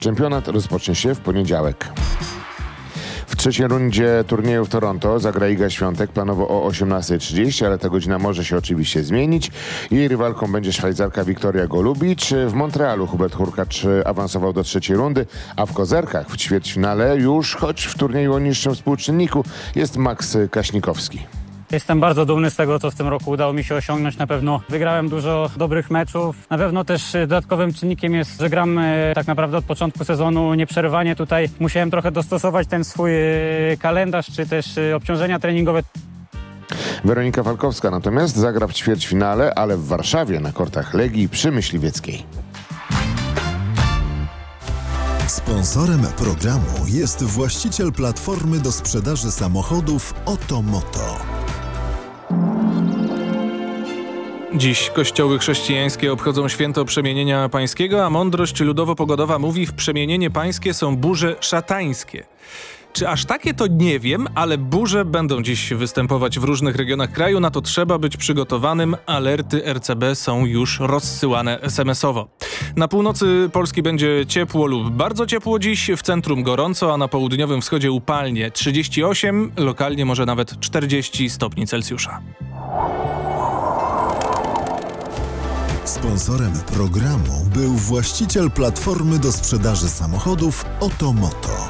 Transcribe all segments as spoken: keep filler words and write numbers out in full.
Czempionat rozpocznie się w poniedziałek. W trzeciej rundzie turnieju w Toronto zagra Iga Świątek planowo o osiemnasta trzydzieści, ale ta godzina może się oczywiście zmienić. Jej rywalką będzie Szwajcarka Wiktoria Golubicz. W Montrealu Hubert Hurkacz awansował do trzeciej rundy, a w kozerkach w ćwierćfinale już, choć w turnieju o niższym współczynniku, jest Max Kaśnikowski. Jestem bardzo dumny z tego, co w tym roku udało mi się osiągnąć. Na pewno wygrałem dużo dobrych meczów. Na pewno też dodatkowym czynnikiem jest, że gram tak naprawdę od początku sezonu nieprzerwanie. Tutaj musiałem trochę dostosować ten swój kalendarz, czy też obciążenia treningowe. Weronika Falkowska natomiast zagra w ćwierćfinale, ale w Warszawie na kortach Legii przy Myśliwieckiej. Sponsorem programu jest właściciel platformy do sprzedaży samochodów Otomoto. Dziś kościoły chrześcijańskie obchodzą święto Przemienienia Pańskiego, a mądrość ludowo-pogodowa mówi: w Przemienienie Pańskie są burze szatańskie. Czy aż takie to nie wiem, ale burze będą dziś występować w różnych regionach kraju. Na to trzeba być przygotowanym. Alerty R C B są już rozsyłane es em esowo. Na północy Polski będzie ciepło lub bardzo ciepło dziś, w centrum gorąco, a na południowym wschodzie upalnie trzydzieści osiem, lokalnie może nawet czterdzieści stopni Celsjusza. Sponsorem programu był właściciel platformy do sprzedaży samochodów Otomoto.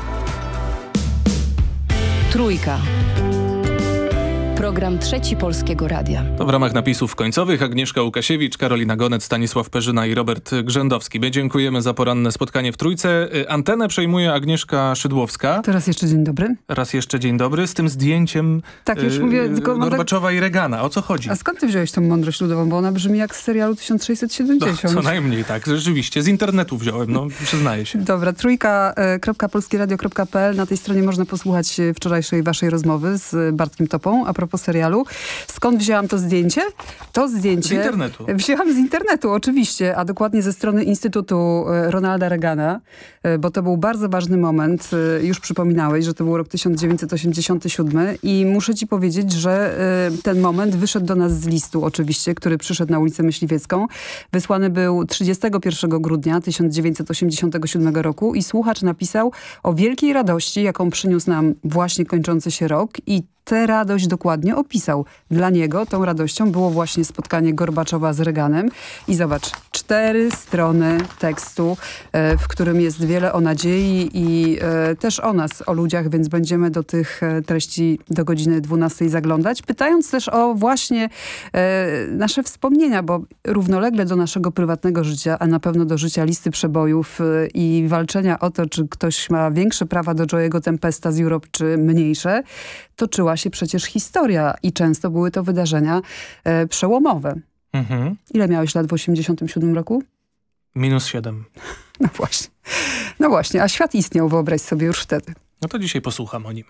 Trójka. Program Trzeci Polskiego Radia. To w ramach napisów końcowych Agnieszka Łukasiewicz, Karolina Gonet, Stanisław Perzyna i Robert Grzędowski. My dziękujemy za poranne spotkanie w Trójce. Antenę przejmuje Agnieszka Szydłowska. Teraz jeszcze dzień dobry. Raz jeszcze dzień dobry z tym zdjęciem tak, już mówię, tylko Gorbaczowa tak... i Reagana. O co chodzi? A skąd ty wziąłeś tą mądrość ludową? Bo ona brzmi jak z serialu tysiąc sześćset siedemdziesiąt. No, co najmniej tak, rzeczywiście. Z internetu wziąłem, no przyznaję się. Dobra, trójka kropka polskieradio kropka p l. Na tej stronie można posłuchać wczorajszej waszej rozmowy z Bartkiem Topą a propos serialu. Skąd wzięłam to zdjęcie? To zdjęcie... Z internetu. Wzięłam z internetu, oczywiście, a dokładnie ze strony Instytutu Ronalda Reagana, bo to był bardzo ważny moment. Już przypominałeś, że to był rok tysiąc dziewięćset osiemdziesiąty siódmy i muszę ci powiedzieć, że ten moment wyszedł do nas z listu oczywiście, który przyszedł na ulicę Myśliwiecką. Wysłany był trzydziestego pierwszego grudnia tysiąc dziewięćset osiemdziesiątego siódmego roku i słuchacz napisał o wielkiej radości, jaką przyniósł nam właśnie kończący się rok i tę radość dokładnie opisał. Dla niego tą radością było właśnie spotkanie Gorbaczowa z Reaganem. I zobacz, cztery strony tekstu, e, w którym jest wiele o nadziei i e, też o nas, o ludziach, więc będziemy do tych e, treści do godziny dwunastej zaglądać, pytając też o właśnie e, nasze wspomnienia, bo równolegle do naszego prywatnego życia, a na pewno do życia listy przebojów e, i walczenia o to, czy ktoś ma większe prawa do Joe'ego Tempesta z Europe, czy mniejsze, toczyła się przecież historia i często były to wydarzenia e, przełomowe. Mhm. Ile miałeś lat w osiemdziesiątym siódmym roku? Minus siedem. No właśnie. No właśnie, a świat istniał, wyobraź sobie, już wtedy. No to dzisiaj posłucham o nim.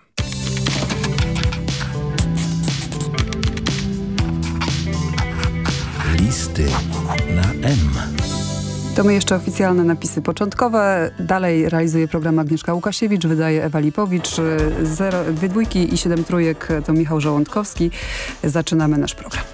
Listy na M. To my jeszcze oficjalne napisy początkowe. Dalej realizuje program Agnieszka Łukasiewicz, wydaje Ewa Lipowicz. Zero, dwie dwójki i siedem trójek to Michał Żołądkowski. Zaczynamy nasz program.